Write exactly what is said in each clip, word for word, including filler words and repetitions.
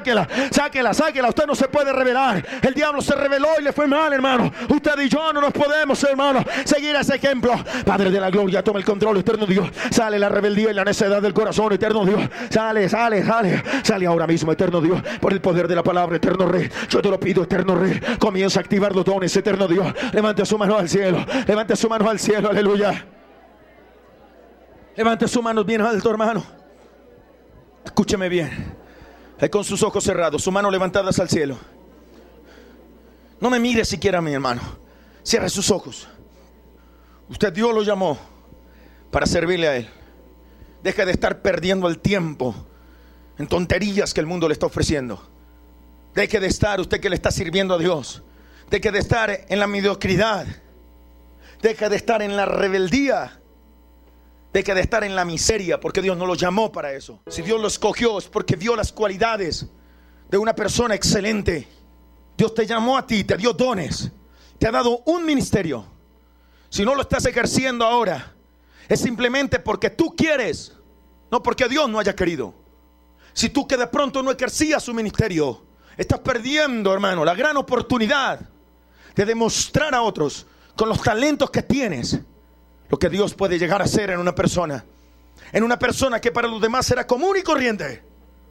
Sáquela, sáquela, sáquela. Usted no se puede rebelar. El diablo se rebeló y le fue mal, hermano. Usted y yo no nos podemos, hermano, seguir ese ejemplo. Padre de la gloria, toma el control, eterno Dios. Sale la rebeldía y la necedad del corazón, eterno Dios. Sale, sale, sale. Sale ahora mismo, eterno Dios. Por el poder de la palabra, eterno Rey. Yo te lo pido, eterno Rey. Comienza a activar los dones, eterno Dios. Levante su mano al cielo. Levante su mano al cielo, aleluya. Levante su mano bien alto, hermano. Escúcheme bien. Ahí con sus ojos cerrados, sus manos levantadas al cielo. No me mire siquiera a mí, hermano. Cierre sus ojos. Usted, Dios lo llamó para servirle a Él. Deje de estar perdiendo el tiempo en tonterías que el mundo le está ofreciendo. Deje de estar, usted que le está sirviendo a Dios, deje de estar en la mediocridad. Deje de estar en la rebeldía. Deje de estar en la miseria, porque Dios no lo llamó para eso. Si Dios lo escogió es porque vio las cualidades de una persona excelente. Dios te llamó a ti, te dio dones, te ha dado un ministerio. Si no lo estás ejerciendo ahora, es simplemente porque tú quieres, no porque Dios no haya querido. Si tú que de pronto no ejercías su ministerio, estás perdiendo, hermano, la gran oportunidad de demostrar a otros con los talentos que tienes lo que Dios puede llegar a hacer en una persona. En una persona que para los demás será común y corriente,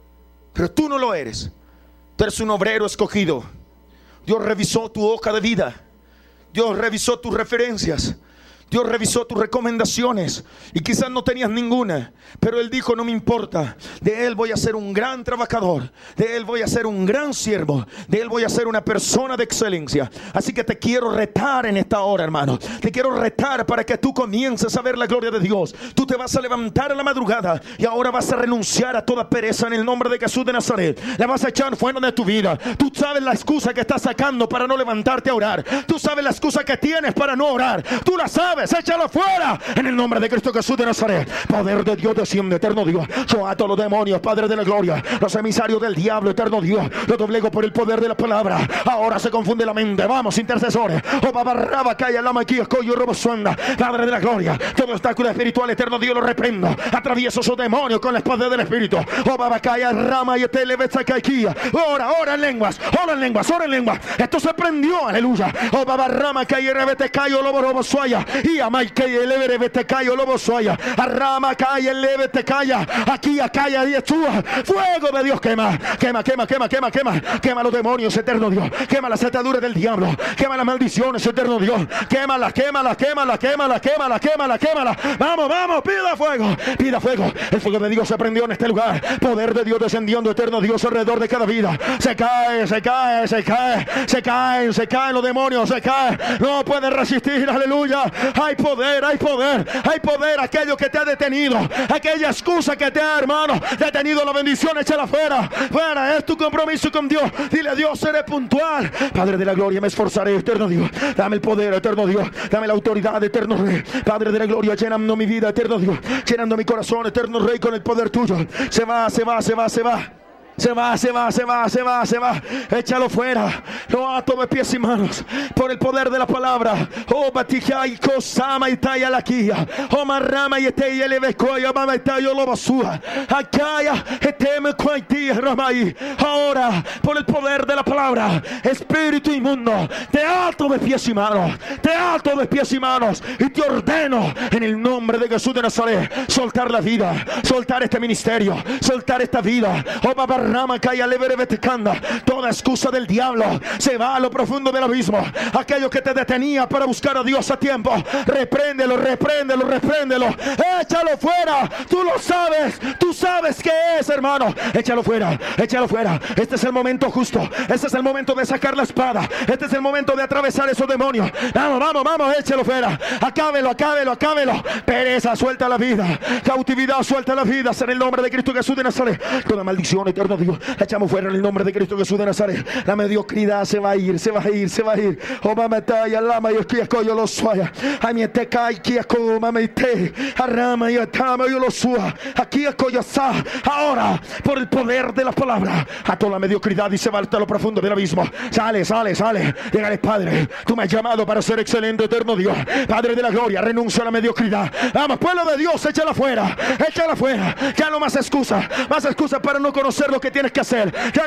pero tú no lo eres. Tú eres un obrero escogido. Dios revisó tu hoja de vida. Dios revisó tus referencias. Dios revisó tus recomendaciones y quizás no tenías ninguna, pero Él dijo: no me importa, de Él voy a ser un gran trabajador, de Él voy a ser un gran siervo, de Él voy a ser una persona de excelencia. Así que te quiero retar en esta hora, hermano. Te quiero retar para que tú comiences a ver la gloria de Dios. Tú te vas a levantar a la madrugada y ahora vas a renunciar a toda pereza en el nombre de Jesús de Nazaret. La vas a echar fuera de tu vida. Tú sabes la excusa que estás sacando para no levantarte a orar. Tú sabes la excusa que tienes para no orar. Tú la sabes. Échalo fuera en el nombre de Cristo Jesús de Nazaret. Poder de Dios desciende, eterno Dios. Yo ato a los demonios, Padre de la gloria, los emisarios del diablo, eterno Dios. Lo doblego por el poder de la palabra. Ahora se confunde la mente. Vamos, intercesores. Oh, babarraba, calla, lama, aquí, escollo, robo, suenda. Padre de la gloria, todo obstáculo espiritual, eterno Dios, lo reprendo. Atravieso esos demonios con la espada del Espíritu. Oh, babacaya, rama, y este leve saca aquí. Ora, ora en lenguas, ora en lenguas, ora en lenguas. Esto se prendió, aleluya. Oh, babarrama, calla, revete, cayo, lobo, robo, suaya. Y amai, que eleve, revete, cayo, lobo, suaya. Arrama, calla, eleve, te calla. Aquí, acá, y estúa. Fuego de Dios, quema, quema, quema, quema, quema, quema. Quema los demonios, eterno Dios. Quema las ataduras del diablo. Quema las maldiciones, eterno Dios. Quémala, quémala, quémala, quémala, quémala, quémala, quémala. Vamos, vamos, pida fuego, pida fuego. El fuego de Dios se prendió en este lugar. Poder de Dios descendiendo, eterno Dios, alrededor de cada vida. Se cae, se cae, se cae, se caen, se caen los demonios, se caen. No pueden resistir, aleluya. Hay poder, hay poder, hay poder. Aquello que te ha detenido, aquella excusa que te ha, hermano, detenido la bendición, échala fuera. Fuera, es tu compromiso con Dios. Dile a Dios, seré puntual. Padre de la gloria, me esforzaré, eterno Dios. Dame el poder, eterno Dios. Dame la autoridad, eterno Rey. Padre de la gloria, llenando mi vida, eterno Dios. Llenando mi corazón, eterno Rey, con el poder tuyo. Se va, se va, se va, se va. Se va, se va, se va, se va, se va. Échalo fuera. Lo ato de pies y manos por el poder de la palabra. Oh, batija y cosama y talla la quilla. Oh, marrama y este y eleve coya, mama y tallo lo basúa. Acaya, eteme cuaití, ramay. Ahora, por el poder de la palabra, espíritu inmundo, te ato de pies y manos. Te ato de pies y manos. Y te ordeno en el nombre de Jesús de Nazaret, soltar la vida, soltar este ministerio, soltar esta vida. Oh, babá, rama, calla, leve, vete, canda. Toda excusa del diablo se va a lo profundo del abismo. Aquello que te detenía para buscar a Dios a tiempo, repréndelo, repréndelo, repréndelo. Échalo fuera. Tú lo sabes, tú sabes qué es, hermano. Échalo fuera, échalo fuera. Este es el momento justo. Este es el momento de sacar la espada. Este es el momento de atravesar esos demonios. Vamos, vamos, vamos, échalo fuera. Acábelo, acábelo, acábelo. Pereza, suelta la vida. Cautividad, suelta la vida. En el nombre de Cristo Jesús de Nazaret. Toda maldición, eterno Dios, la echamos fuera en el nombre de Cristo Jesús de Nazaret. La mediocridad se va a ir, se va a ir, se va a ir. Oh, mamá, talla, lama, yo quiero, yo lo suaya. A mi te cae, quiero, mamá, te arrama, yo tama, yo lo suya. Aquí es coyazá. Ahora, por el poder de la palabra, a toda la mediocridad y se va hasta lo profundo del abismo. Sale, sale, sale. Dígale, Padre, tú me has llamado para ser excelente, eterno Dios. Padre de la gloria, renuncio a la mediocridad. Vamos, pueblo de Dios, échala fuera, échala fuera. Ya no más excusa, más excusa para no conocer lo que tienes que hacer. Ya